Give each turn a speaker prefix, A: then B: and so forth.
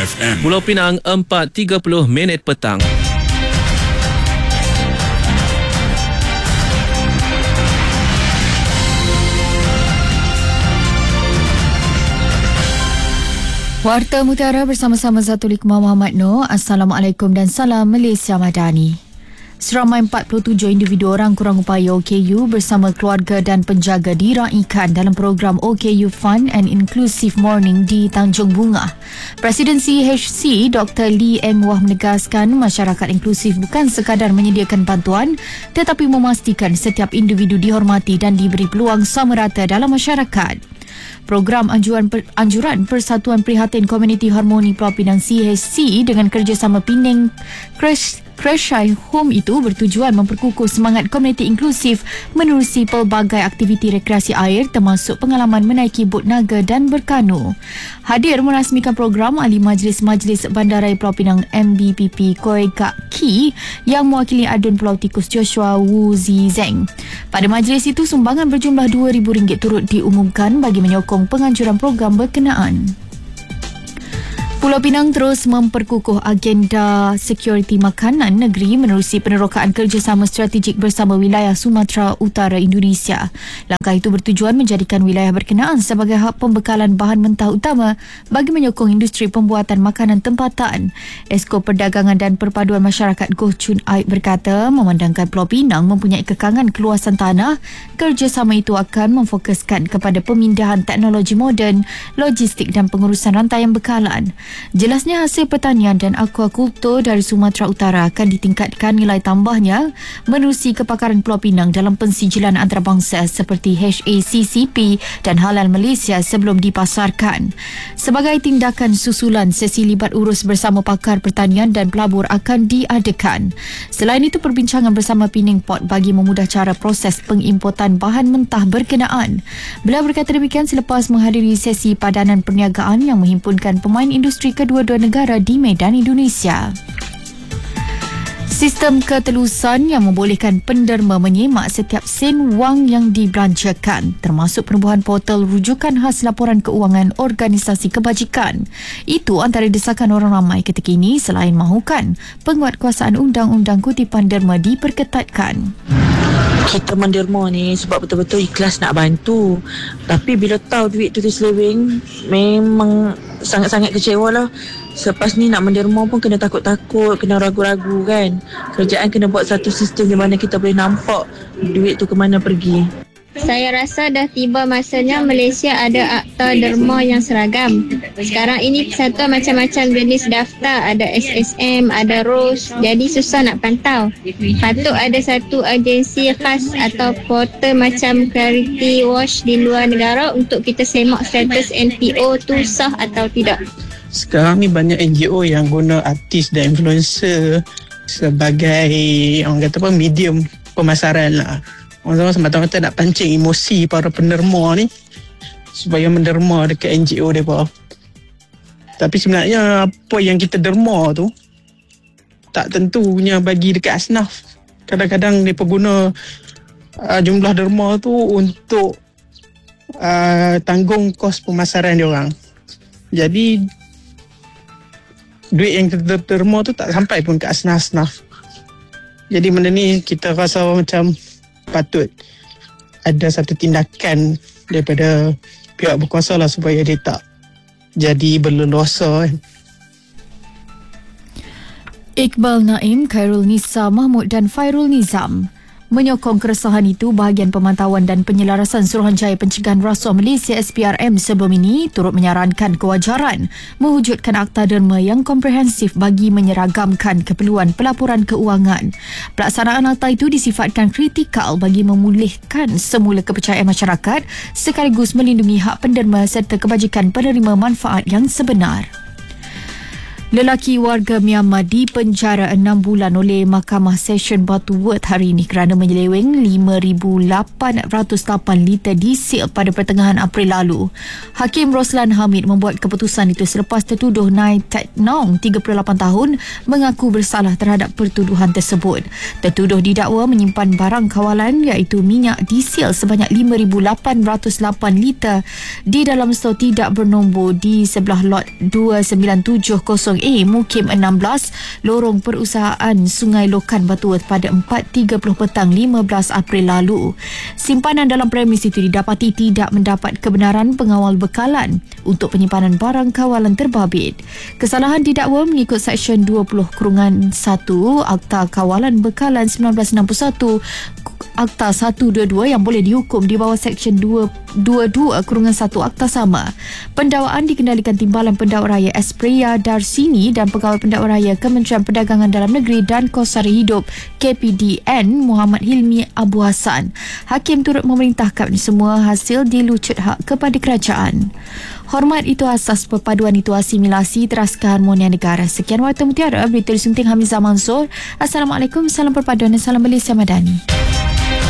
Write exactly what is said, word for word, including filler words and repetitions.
A: F M.
B: Pulau Pinang, empat tiga puluh minit petang.
C: Warta Mutiara bersama-sama Zatulik Muhammad Noor. Assalamualaikum dan salam Malaysia Madani. Seramai empat puluh tujuh individu orang kurang upaya O K U bersama keluarga dan penjaga diraikan dalam program O K U Fun and Inclusive Morning di Tanjung Bunga. Presiden C H C Doktor Lee Eng Wah menegaskan masyarakat inklusif bukan sekadar menyediakan bantuan tetapi memastikan setiap individu dihormati dan diberi peluang sama rata dalam masyarakat. Program anjuran, per, anjuran Persatuan Prihatin Komuniti Harmoni Pulau Pinang C H C dengan kerjasama Penang Crash Crashai Home itu bertujuan memperkukuh semangat komuniti inklusif menerusi pelbagai aktiviti rekreasi air termasuk pengalaman menaiki bot naga dan berkanu. Hadir merasmikan program Ahli Majlis Majlis Bandaraya Pulau Pinang M B P P Koi Kak Ki yang mewakili Adun Pulau Tikus Joshua Wu Zi Zeng. Pada majlis itu sumbangan berjumlah dua ribu ringgit turut diumumkan bagi menyokong penganjuran program berkenaan. Pulau Pinang terus memperkukuh agenda sekuriti makanan negeri menerusi penerokaan kerjasama strategik bersama wilayah Sumatera Utara Indonesia. Langkah itu bertujuan menjadikan wilayah berkenaan sebagai hub pembekalan bahan mentah utama bagi menyokong industri pembuatan makanan tempatan. Esko Perdagangan dan Perpaduan Masyarakat Goh Chun Aib berkata, memandangkan Pulau Pinang mempunyai kekangan keluasan tanah, kerjasama itu akan memfokuskan kepada pemindahan teknologi moden, logistik dan pengurusan rantaian bekalan. Jelasnya hasil pertanian dan akuakultur dari Sumatera Utara akan ditingkatkan nilai tambahnya menerusi kepakaran Pulau Pinang dalam pensijilan antarabangsa seperti H A C C P dan Halal Malaysia sebelum dipasarkan. Sebagai tindakan susulan, sesi libat urus bersama pakar pertanian dan pelabur akan diadakan. Selain itu, perbincangan bersama Penang Port bagi memudah cara proses pengimportan bahan mentah berkenaan. Beliau berkata demikian selepas menghadiri sesi padanan perniagaan yang menghimpunkan pemain industri kedua-dua negara di Medan, Indonesia. Sistem ketelusan yang membolehkan penderma menyemak setiap sen wang yang dibelanjakan, termasuk penubuhan portal rujukan khas laporan keuangan organisasi kebajikan. Itu antara desakan orang ramai ketika ini selain mahukan penguatkuasaan undang-undang kutipan derma diperketatkan.
D: Kita menderma ni sebab betul-betul ikhlas nak bantu. Tapi bila tahu duit tu terseleweng, memang sangat-sangat kecewa lah. Selepas ni nak menderma pun kena takut-takut, kena ragu-ragu kan. Kerajaan kena buat satu sistem di mana kita boleh nampak duit tu ke mana pergi.
E: Saya rasa dah tiba masanya Malaysia ada akta derma yang seragam. Sekarang ini persatuan macam-macam jenis daftar. Ada S S M, ada R O S. Jadi susah nak pantau. Patut ada satu agensi khas atau portal macam Clarity Watch di luar negara untuk kita semak status N P O tu sah atau tidak.
F: Sekarang ni banyak N G O yang guna artis dan influencer sebagai orang kata apa, medium pemasaran lah. Orang-orang semata-mata nak pancing emosi para penderma ni supaya menderma dekat N G O mereka. Tapi sebenarnya apa yang kita derma tu tak tentunya bagi dekat asnaf. Kadang-kadang mereka guna uh, jumlah derma tu untuk uh, tanggung kos pemasaran dia orang. Jadi duit yang kita derma tu tak sampai pun ke asnaf-asnaf. Jadi benda ni kita rasa macam patut ada satu tindakan daripada pihak berkuasa lah supaya dia tak jadi berleluasa kan.
C: Iqbal Naim, Khairul Nisa Mahmud dan Fairul Nizam menyokong keresahan itu. Bahagian Pemantauan dan Penyelarasan Suruhanjaya Pencegahan Rasuah Malaysia S P R M sebelum ini turut menyarankan kewajaran mewujudkan akta derma yang komprehensif bagi menyeragamkan keperluan pelaporan keuangan. Pelaksanaan akta itu disifatkan kritikal bagi memulihkan semula kepercayaan masyarakat sekaligus melindungi hak penderma serta kebajikan penerima manfaat yang sebenar. Lelaki warga Myanmar dipenjara enam bulan oleh Mahkamah Session Batu Worth hari ini kerana menyeleweng lima ribu lapan ratus lapan liter diesel pada pertengahan April lalu. Hakim Roslan Hamid membuat keputusan itu selepas tertuduh Nai Tet Nong, tiga puluh lapan tahun, mengaku bersalah terhadap pertuduhan tersebut. Tertuduh didakwa menyimpan barang kawalan iaitu minyak diesel sebanyak lima ribu lapan ratus lapan liter di dalam stor tidak bernombor di sebelah lot dua sembilan tujuh kosong A Mukim enam belas lorong perusahaan Sungai Lokan Batu Worth pada empat tiga puluh petang lima belas April lalu. Simpanan dalam premis itu didapati tidak mendapat kebenaran pengawal bekalan untuk penyimpanan barang kawalan terbabit. Kesalahan didakwa mengikut Seksyen dua puluh satu Akta Kawalan Bekalan seribu sembilan ratus enam puluh satu Akta seratus dua puluh dua yang boleh dihukum di bawah Seksyen dua puluh dua satu Akta sama. Pendakwaan dikendalikan Timbalan Pendakwa Raya Espreya Darsini dan Pegawai Pendakwa Raya Kementerian Perdagangan Dalam Negeri dan Kos Sara Hidup K P D N Muhammad Hilmi Abu Hassan. Hakim turut memerintahkan semua hasil dilucut hak kepada kerajaan. Hormat itu asas perpaduan itu asimilasi teras keharmonian negara. Sekian Warta Mutiara, berita disunting Hamizah Mansur. Assalamualaikum, salam perpaduan dan salam Malaysia Madani.